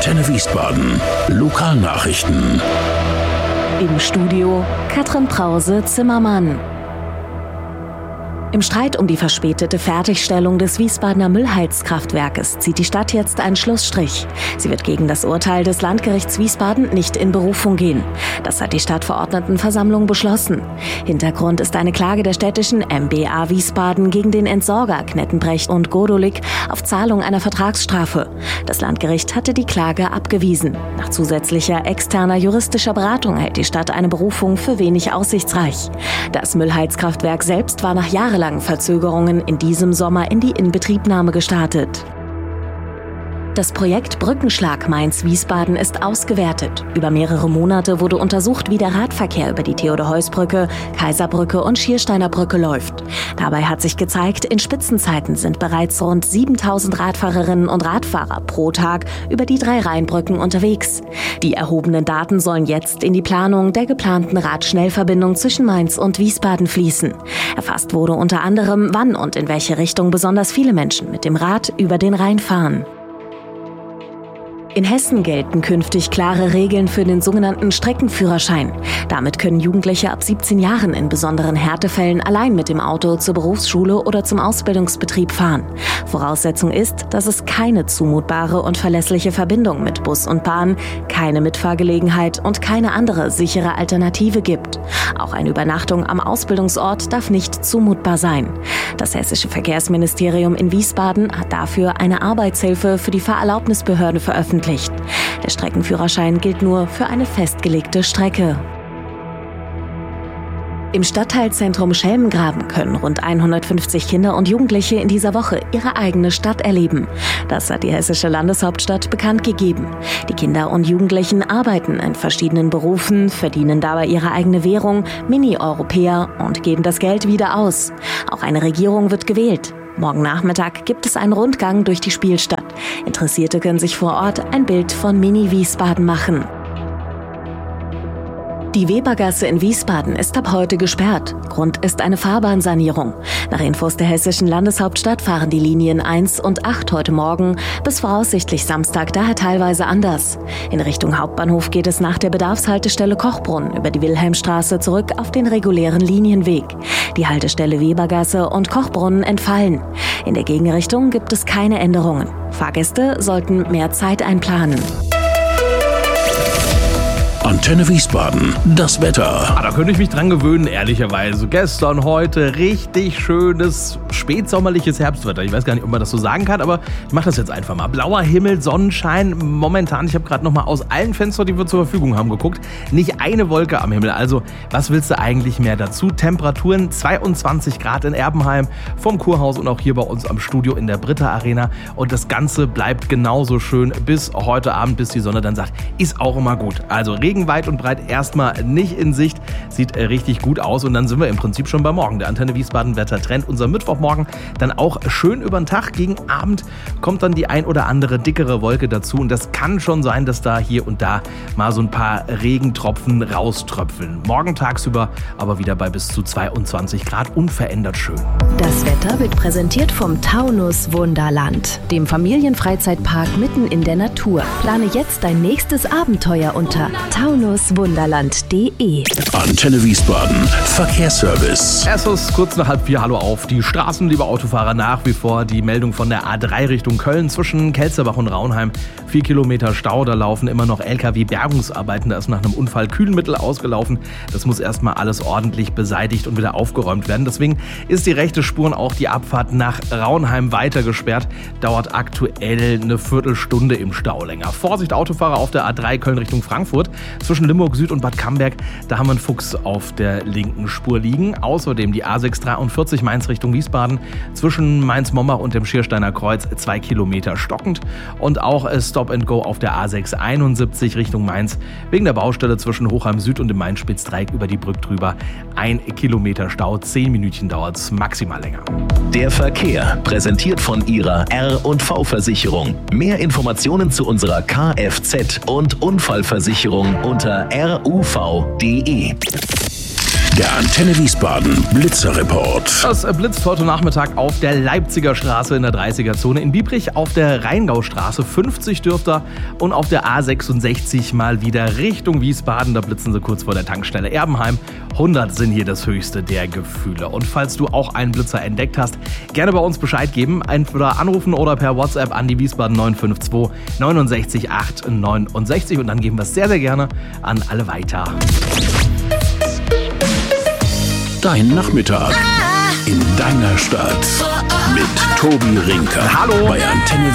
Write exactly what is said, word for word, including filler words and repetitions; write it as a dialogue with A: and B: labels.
A: Antenne Wiesbaden. Lokalnachrichten.
B: Im Studio Katrin Brause-Zimmermann. Im Streit um die verspätete Fertigstellung des Wiesbadener Müllheizkraftwerkes zieht die Stadt jetzt einen Schlussstrich. Sie wird gegen das Urteil des Landgerichts Wiesbaden nicht in Berufung gehen. Das hat die Stadtverordnetenversammlung beschlossen. Hintergrund ist eine Klage der städtischen M B A Wiesbaden gegen den Entsorger Knettenbrecht und Godolik auf Zahlung einer Vertragsstrafe. Das Landgericht hatte die Klage abgewiesen. Nach zusätzlicher externer juristischer Beratung hält die Stadt eine Berufung für wenig aussichtsreich. Das Müllheizkraftwerk selbst war nach jahrelangen Verzögerungen in diesem Sommer in die Inbetriebnahme gestartet. Das Projekt Brückenschlag Mainz-Wiesbaden ist ausgewertet. Über mehrere Monate wurde untersucht, wie der Radverkehr über die Theodor-Heuss-Brücke, Kaiserbrücke und Schiersteiner Brücke läuft. Dabei hat sich gezeigt, in Spitzenzeiten sind bereits rund siebentausend Radfahrerinnen und Radfahrer pro Tag über die drei Rheinbrücken unterwegs. Die erhobenen Daten sollen jetzt in die Planung der geplanten Radschnellverbindung zwischen Mainz und Wiesbaden fließen. Erfasst wurde unter anderem, wann und in welche Richtung besonders viele Menschen mit dem Rad über den Rhein fahren. In Hessen gelten künftig klare Regeln für den sogenannten Streckenführerschein. Damit können Jugendliche ab siebzehn Jahren in besonderen Härtefällen allein mit dem Auto zur Berufsschule oder zum Ausbildungsbetrieb fahren. Voraussetzung ist, dass es keine zumutbare und verlässliche Verbindung mit Bus und Bahn, keine Mitfahrgelegenheit und keine andere sichere Alternative gibt. Auch eine Übernachtung am Ausbildungsort darf nicht zumutbar sein. Das Hessische Verkehrsministerium in Wiesbaden hat dafür eine Arbeitshilfe für die Fahrerlaubnisbehörde veröffentlicht. Der Streckenführerschein gilt nur für eine festgelegte Strecke. Im Stadtteilzentrum Schelmengraben können rund hundertfünfzig Kinder und Jugendliche in dieser Woche ihre eigene Stadt erleben. Das hat die hessische Landeshauptstadt bekannt gegeben. Die Kinder und Jugendlichen arbeiten in verschiedenen Berufen, verdienen dabei ihre eigene Währung, Mini-Europäer, und geben das Geld wieder aus. Auch eine Regierung wird gewählt. Morgen Nachmittag gibt es einen Rundgang durch die Spielstadt. Interessierte können sich vor Ort ein Bild von Mini-Wiesbaden machen. Die Webergasse in Wiesbaden ist ab heute gesperrt. Grund ist eine Fahrbahnsanierung. Nach Infos der hessischen Landeshauptstadt fahren die Linien eins und acht heute Morgen bis voraussichtlich Samstag daher teilweise anders. In Richtung Hauptbahnhof geht es nach der Bedarfshaltestelle Kochbrunn über die Wilhelmstraße zurück auf den regulären Linienweg. Die Haltestelle Webergasse und Kochbrunnen entfallen. In der Gegenrichtung gibt es keine Änderungen. Fahrgäste sollten mehr Zeit einplanen.
A: Antenne Wiesbaden, das Wetter.
C: Ah, da könnte ich mich dran gewöhnen, ehrlicherweise. Gestern, heute richtig schönes, spätsommerliches Herbstwetter. Ich weiß gar nicht, ob man das so sagen kann, aber ich mache das jetzt einfach mal. Blauer Himmel, Sonnenschein. Momentan, ich habe gerade noch mal aus allen Fenstern, die wir zur Verfügung haben, geguckt. Nicht eine Wolke am Himmel. Also, was willst du eigentlich mehr dazu? Temperaturen zweiundzwanzig Grad in Erbenheim, vom Kurhaus und auch hier bei uns am Studio in der Britta Arena. Und das Ganze bleibt genauso schön bis heute Abend, bis die Sonne dann sagt, ist auch immer gut. Also, Regen weit und breit erstmal nicht in Sicht. Sieht richtig gut aus und dann sind wir im Prinzip schon bei morgen. Der Antenne Wiesbaden Wettertrend, unser Mittwochmorgen, dann auch schön über den Tag. Gegen Abend kommt dann die ein oder andere dickere Wolke dazu und das kann schon sein, dass da hier und da mal so ein paar Regentropfen rauströpfeln. Morgen tagsüber aber wieder bei bis zu zweiundzwanzig Grad, unverändert schön.
B: Das Wetter wird präsentiert vom Taunus Wunderland, dem Familienfreizeitpark mitten in der Natur. Plane jetzt dein nächstes Abenteuer unter taunus wunderland punkt de.
A: Antenne Wiesbaden, Verkehrsservice.
C: Es ist kurz nach halb vier, hallo auf die Straßen, liebe Autofahrer, nach wie vor die Meldung von der A drei Richtung Köln zwischen Kelzerbach und Raunheim. Vier Kilometer Stau, da laufen immer noch L K W-Bergungsarbeiten, da ist nach einem Unfall Kühlmittel ausgelaufen. Das muss erstmal alles ordentlich beseitigt und wieder aufgeräumt werden. Deswegen ist die rechte Spur und auch die Abfahrt nach Raunheim weiter gesperrt. Dauert aktuell eine Viertelstunde im Stau länger. Vorsicht Autofahrer auf der A drei Köln Richtung Frankfurt. Zwischen Limburg Süd und Bad Camberg, da haben wir einen Fuchs auf der linken Spur liegen. Außerdem die A sechs dreiundvierzig Mainz Richtung Wiesbaden. Zwischen Mainz-Mombach und dem Schiersteiner Kreuz zwei Kilometer stockend. Und auch Stop and Go auf der A sechs einundsiebzig Richtung Mainz. Wegen der Baustelle zwischen Hochheim Süd und dem Main-Spitz-Dreieck über die Brücke drüber. Ein Kilometer Stau, zehn Minütchen dauert es maximal länger.
A: Der Verkehr, präsentiert von Ihrer R und V-Versicherung. Mehr Informationen zu unserer Kfz- und Unfallversicherung unter R U V punkt de.
D: Der Antenne Wiesbaden Blitzerreport.
C: Das blitzt heute Nachmittag auf der Leipziger Straße in der dreißiger-Zone, in Biebrich auf der Rheingaustraße fünfzig dürfter und auf der A sechsundsechzig mal wieder Richtung Wiesbaden. Da blitzen sie kurz vor der Tankstelle Erbenheim. hundert sind hier das höchste der Gefühle. Und falls du auch einen Blitzer entdeckt hast, gerne bei uns Bescheid geben. Entweder anrufen oder per WhatsApp an die Wiesbaden neun fünf zwei neun sechs acht neun sechs und dann geben wir es sehr, sehr gerne an alle weiter.
D: Dein Nachmittag in deiner Stadt mit Tobi Rinker.
C: Hallo.
D: Bei Antenne